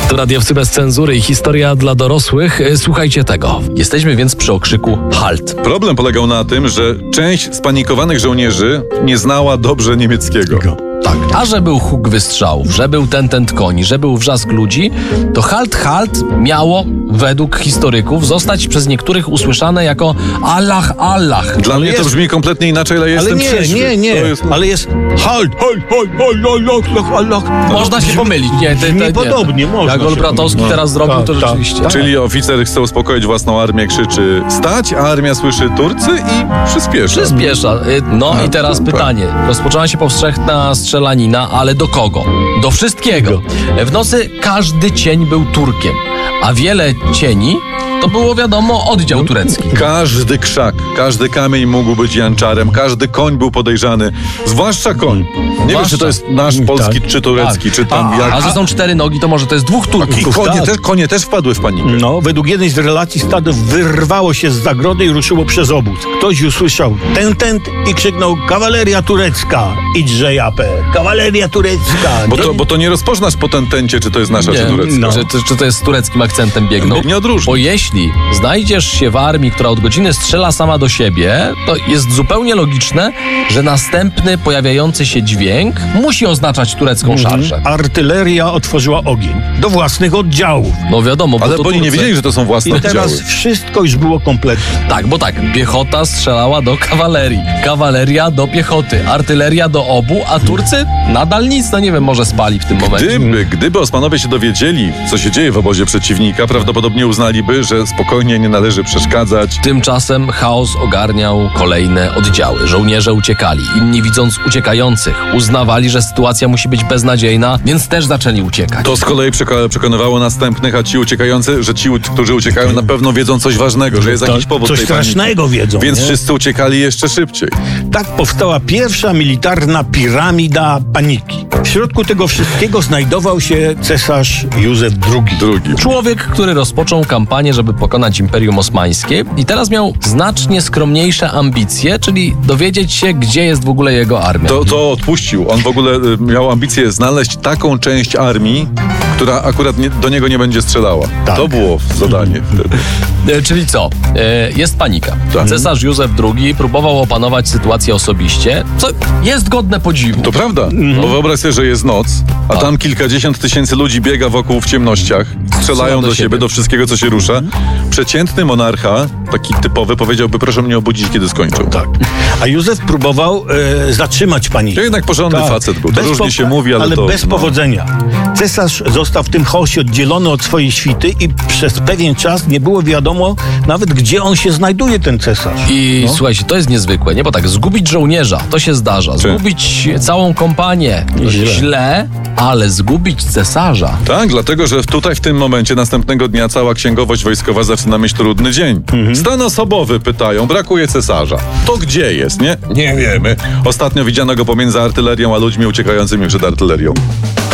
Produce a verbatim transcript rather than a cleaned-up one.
To Radiowcy bez cenzury i historia dla dorosłych. Słuchajcie tego. Jesteśmy więc przy okrzyku halt. Problem polegał na tym, że część spanikowanych żołnierzy nie znała dobrze niemieckiego. Tak. A że był huk wystrzałów, że był ten, ten koni, że był wrzask ludzi, to halt, halt miało, według historyków, zostać przez niektórych usłyszane jako Allah, Allah. Dla Ale mnie jest- to brzmi kompletnie inaczej, ale jestem Ale nie, trzeźwy. nie, nie, To jest... ale jest halt, halt, halt, halt, halt, halt, halt, halt. Można się pomylić. Nie, te, te, nie. Podobnie można Jak się Olbratowski pomylić. teraz zrobił, to Tak, tak, rzeczywiście. tak. Czyli oficer chce uspokoić własną armię, krzyczy stać, a armia słyszy Turcy i przyspiesza. Przyspiesza. Y, No A, i teraz tak. pytanie. Rozpoczęła się powszechna strzelanina, ale do kogo? Do wszystkiego. W nocy każdy cień był Turkiem, a wiele cieni to było, wiadomo, oddział turecki. Każdy krzak, każdy kamień mógł być janczarem, każdy koń był podejrzany, zwłaszcza koń. Nie wiem, Zwłaszcza. czy to jest nasz polski, czy turecki, czy tam A, jak... A że są cztery nogi, to może to jest dwóch I Turków. konie, tak. też, konie też wpadły w panikę. No, według jednej z relacji stado wyrwało się z zagrody i ruszyło przez obóz. Ktoś usłyszał ten, ten i krzyknął kawaleria turecka, idźże japę, kawaleria turecka. Bo to, bo to nie rozpoznasz po ten tencie, czy to jest nasza, Nie, czy turecka. no. czy, czy, czy to jest z tureckim akcentem biegną? Nie odróżni. Bo jeśli znajdziesz się w armii, która od godziny strzela sama do siebie, to jest zupełnie logiczne, że następny pojawiający się dźwięk musi oznaczać turecką szarżę. Artyleria otworzyła ogień do własnych oddziałów. No wiadomo, bo Ale to bo oni nie Turcy. wiedzieli, że to są własne I teraz oddziały. wszystko już było kompletne. Tak, bo tak, piechota strzelała do kawalerii, kawaleria do piechoty, artyleria do obu, a Turcy nadal nic, no nie wiem, może spali w tym momencie. Gdyby, gdyby Osmanowie się dowiedzieli, co się dzieje w obozie przeciwnika, prawdopodobnie uznaliby, że spokojnie nie należy przeszkadzać. Tymczasem chaos ogarniał kolejne oddziały. Żołnierze uciekali. Inni, widząc uciekających, uznawali, że sytuacja musi być beznadziejna, więc też zaczęli uciekać. To z kolei przeka- przekonywało następnych, a ci uciekający, że ci, którzy uciekają, na pewno wiedzą coś ważnego, że jest To- jakiś powód coś tej paniki. strasznego wiedzą, Więc nie? wszyscy uciekali jeszcze szybciej. Tak powstała pierwsza militarna piramida paniki. W środku tego wszystkiego znajdował się cesarz Józef drugi. Drugi. Człowiek, który rozpoczął kampanię, żeby pokonać Imperium Osmańskie i teraz miał znacznie skromniejsze ambicje, czyli dowiedzieć się, gdzie jest w ogóle jego armia. To, to odpuścił. On w ogóle y, miał ambicję znaleźć taką część armii, która akurat nie, do niego nie będzie strzelała. Tak. To było zadanie wtedy. E, Czyli co? E, Jest panika. Tak. Cesarz Józef drugi próbował opanować sytuację osobiście, co jest godne podziwu. To prawda, Mhm. bo wyobraź sobie, że jest noc, a Tak. tam kilkadziesiąt tysięcy ludzi biega wokół w ciemnościach, strzelają do do siebie, siebie. do wszystkiego, co się rusza. Przeciętny monarcha, taki typowy, powiedziałby, proszę mnie obudzić, kiedy skończą. Tak. A Józef próbował e, zatrzymać panikę. To jednak porządny facet był. To Bez różnie po- się mówi, ale to- bez no. powodzenia. Cesarz został w tym chaosie oddzielony od swojej świty i przez pewien czas nie było wiadomo nawet, gdzie on się znajduje, ten cesarz. I No. słuchajcie, to jest niezwykłe, nie? Bo tak, zgubić żołnierza, to się zdarza. Zgubić całą kompanię, to Źle. źle, ale zgubić cesarza. Tak, dlatego, że tutaj w tym momencie, następnego dnia, cała księgowość wojskowa zaczyna mieć trudny dzień. Mhm. Stan osobowy pytają, brakuje cesarza. To gdzie jest, nie? Nie wiemy. Ostatnio widziano go pomiędzy artylerią a ludźmi uciekającymi przed artylerią.